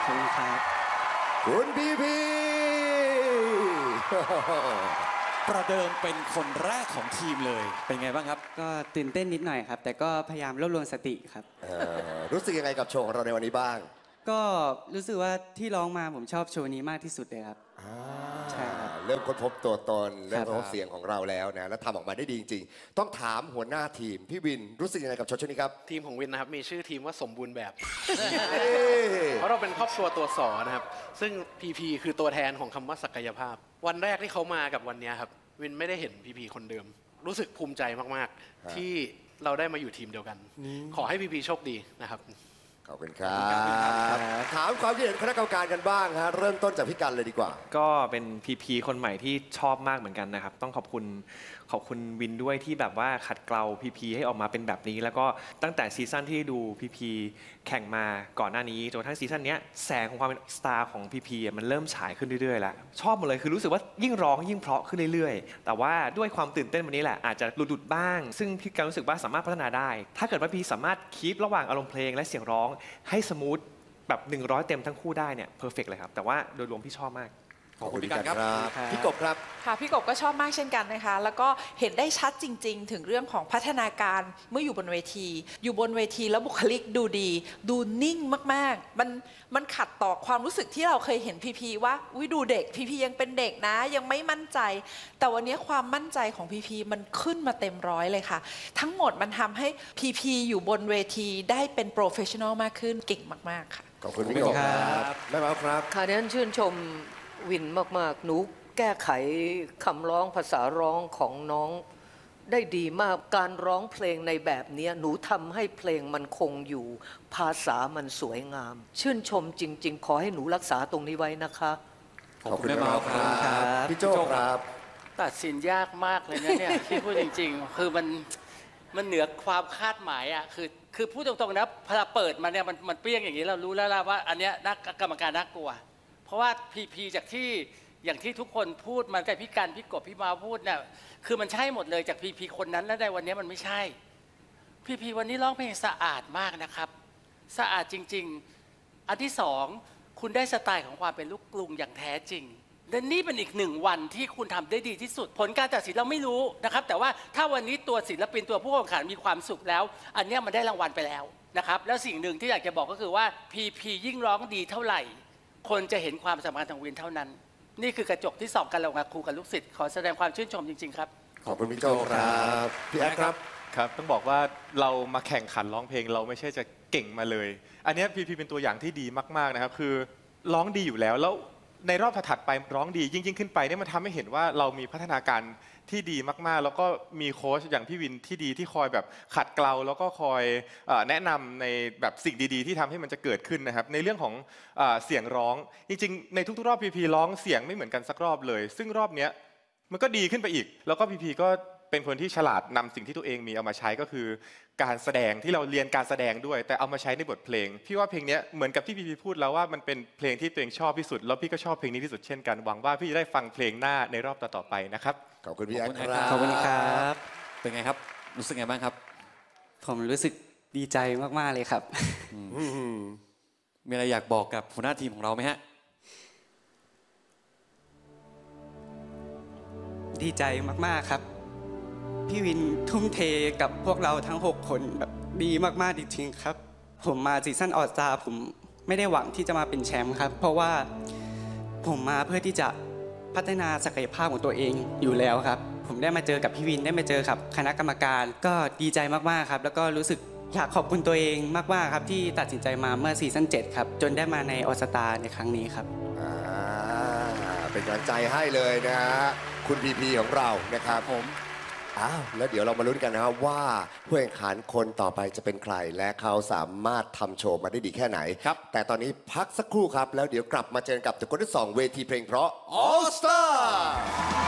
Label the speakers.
Speaker 1: คุณครับ
Speaker 2: คุณพีพี
Speaker 3: ประเดิมเป็นคนแรกของทีมเลยเป็นไงบ้างครับ
Speaker 1: ก็ตื่นเต้นนิดหน่อยครับแต่ก็พยายามรวบรวมสติครับ
Speaker 2: รู้สึกยังไงกับโชว์ของเราในวันนี้บ้าง
Speaker 1: ก็รู้สึกว่าที่ร้องมาผมชอบโชว์นี้มากที่สุดเลยครับใช่ครับ
Speaker 2: เริ่มค้นพบตัวตนเริ่มค้นพบเสียงของเราแล้วนะแล้วทำออกมาได้ดีจริงๆต้องถามหัวหน้าทีมพี่วินรู้สึกยังไงกับโชว์นี้ครับ
Speaker 4: ทีมของวินนะครับมีชื่อทีมว่าสมบูรณ์แบบเพราะเราเป็นครอบครัวตัวสอนะครับซึ่ง PP คือตัวแทนของคำว่าศักยภาพวันแรกที่เขามากับวันนี้ครับวินไม่ได้เห็น PP คนเดิมรู้สึกภูมิใจมากๆที่เราได้มาอยู่ทีมเดียวกันขอให้ PP โชคดีนะครับ
Speaker 2: ขอบคุณครับถามความคิดเห็นคณะกรรมการกันบ้างฮะเริ่มต้นจากพี่กันเลยดีกว่า
Speaker 5: ก็เป็น PP คนใหม่ที่ชอบมากเหมือนกันนะครับต้องขอบคุณวินด้วยที่แบบว่าขัดเกลา PP ให้ออกมาเป็นแบบนี้แล้วก็ตั้งแต่ซีซั่นที่ดู PP แข่งมาก่อนหน้านี้จนทั้งซีซั่นนี้แสงของความเป็นสตาร์ของ PP มันเริ่มฉายขึ้นเรื่อยๆแล้วชอบหมดเลยคือรู้สึกว่ายิ่งร้องยิ่งเพราะขึ้นเรื่อยๆแต่ว่าด้วยความตื่นเต้นวันนี้แหละอาจจะหลุดบ้างซึ่งพี่การรู้สึกว่าสามารถพัฒนาได้ถ้าเกิดว่าพี่สามารถคีประหว่างอารมณ์เพลงและเสียงร้องให้สมูทแบบ100เต็มทั้งคู่ได้เนี่ยเพอร์เฟกต์เลยครับแต่ว่าโดยรวมพี่ชอบมาก
Speaker 2: ขอบคุณพี่กันครับพี่กบครับ
Speaker 6: ค่ะพี่กบก็ชอบมากเช่นกันนะคะแล้วก็เห็นได้ชัดจริงๆถึงเรื่องของพัฒนาการเมื่ออยู่บนเวทีแล้วบุคลิกดูดีดูนิ่งมากๆมันขัดต่อความรู้สึกที่เราเคยเห็นพีพีว่าดูเด็กพีพียังเป็นเด็กนะยังไม่มั่นใจแต่วันนี้ความมั่นใจของพีพีมันขึ้นมาเต็มร้อยเลยค่ะทั้งหมดมันทำให้พีพีอยู่บนเวทีได้เป็นโปรเฟชชั่นอลมากขึ้นเก่งมากๆค่ะ
Speaker 2: ขอบคุณพี่กบครับแม่เมาครับ
Speaker 7: ค่ะดิฉันชื่นชมวินมากๆหนูแก้ไขคำร้องภาษาร้องของน้องได้ดีมากการร้องเพลงในแบบนี้หนูทำให้เพลงมันคงอยู่ภาษามันสวยงามชื่นชมจริงๆขอให้หนูรักษาตรงนี้ไว้นะคะ
Speaker 2: ขอบคุณแม่เมาครับพี่โจ้ครับ
Speaker 8: ตัดสินยากมากเลยนะเนี่ยที่พูดจริงๆคือมันเหนือความคาดหมายอ่ะคือพูดตรงๆนะพอเปิดมาเนี่ยมันเปรี้ยงอย่างนี้เรารู้แล้วว่าอันเนี้ยนักกรรมการน่ากลัวเพราะว่าพีจากที่อย่างที่ทุกคนพูดมันกับพี่กันพี่กบพี่มาพูดเนี่ยคือมันใช่หมดเลยจากพีคนนั้นแล้วในวันนี้มันไม่ใช่พีวันนี้ร้องเพลงสะอาดมากนะครับสะอาดจริงๆอันที่สองคุณได้สไตล์ของความเป็นลูกกรุงอย่างแท้จริงและนี่เป็นอีก1 วันที่คุณทำได้ดีที่สุดผลการตัดสินเราไม่รู้นะครับแต่ว่าถ้าวันนี้ตัวศิลปินตัวผู้แข่งขันมีความสุขแล้วอันนี้มันได้รางวัลไปแล้วนะครับแล้วสิ่งหนึ่งที่อยากจะบอกก็คือว่าพียิ่งร้องดีเท่าไหร่คนจะเห็นความสำคัญของวินเท่านั้นนี่คือกระจกที่ส่องกันระหว่างครูกับลูกศิษย์ขอแสดงความชื่นชมจริงๆครับ
Speaker 2: ขอบคุณพี่โจครับพี่แอ๊ครับ
Speaker 5: ครับต้องบอกว่าเรามาแข่งขันร้องเพลงเราไม่ใช่จะเก่งมาเลยอันนี้พีเป็นตัวอย่างที่ดีมากๆนะครับคือร้องดีอยู่แล้วในรอบถัดไปร้องดียิ่งขึ้นไปเนี่ยมันทำให้เห็นว่าเรามีพัฒนาการที่ดีมากๆแล้วก็มีโค้ชอย่างพี่วินที่ดีที่คอยแบบขัดเกลาแล้วก็คอยแนะนำในแบบสิ่งดีๆที่ทำให้มันจะเกิดขึ้นนะครับในเรื่องของเสียงร้องจริงๆในทุกๆรอบพีร้องเสียงไม่เหมือนกันสักรอบเลยซึ่งรอบเนี้ยมันก็ดีขึ้นไปอีกแล้วก็พีก็เป็นคนที่ฉลาดนำสิ่งที่ตัวเองมีเอามาใช้ก็คือการแสดงที่เราเรียนการแสดงด้วยแต่เอามาใช้ในบทเพลงพี่ว่าเพลงนี้เหมือนกับที่พีพูดแล้วว่ามันเป็นเพลงที่ตัวเองชอบที่สุดแล้วพี่ก็ชอบเพลงนี้ที่สุดเช่นกันหวังว่าพี่จะได้ฟังเพลงหน้าในรอบต่อๆไปนะครับ
Speaker 2: ขอบคุณพี่แอ๊ครับ
Speaker 1: ขอบคุณครับ
Speaker 3: เป็นไงครับรู้สึกไงบ้างครับ
Speaker 1: ผมรู้สึกดีใจมากๆเลยครับ
Speaker 3: มีอะไรอยากบอกกับหัวหน้าทีมของเราไหมฮะ
Speaker 1: ดีใจมากๆครับพี่วินทุ่มเทกับพวกเราทั้ง6คนแบบดีมากๆจริงๆครับผมมาซีซั่นออสตาผมไม่ได้หวังที่จะมาเป็นแชมป์ครับเพราะว่าผมมาเพื่อที่จะพัฒนาศักยภาพของตัวเองอยู่แล้วครับผมได้มาเจอกับพี่วินได้มาเจอกับคณะกรรมการก็ดีใจมากๆครับแล้วก็รู้สึกอยากขอบคุณตัวเองมากๆครับที่ตัดสินใจมาเมื่อซีซั่น7ครับจนได้มาในออสตาในครั้งนี้ครับ
Speaker 2: เป็นกำลังใจให้เลยนะฮะคุณพีของเรานะครับผมแล้วเดี๋ยวเรามาลุ้นกันนะครับว่าผู้แข่งขันคนต่อไปจะเป็นใครและเขาสามารถทำโชว์มาได้ดีแค่ไหนครับแต่ตอนนี้พักสักครู่ครับแล้วเดี๋ยวกลับมาเจอกับทุกคนที่2เวทีเพลงเพราะ All Star